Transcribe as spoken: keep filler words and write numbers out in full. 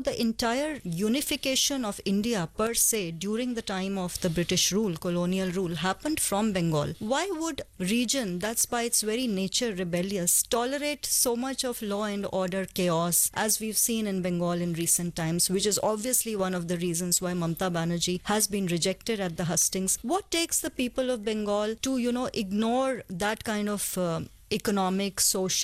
the entire unification of India per se during the time of the British rule, colonial rule, happened from Bengal. Why would region that's by its very nature rebellious tolerate so much of law and order chaos as we've seen in Bengal in recent times, which is obviously one of the reasons why Mamata Banerjee has been rejected at the hustings? What takes the people of Bengal to, you know, ignore that kind of uh, economic, social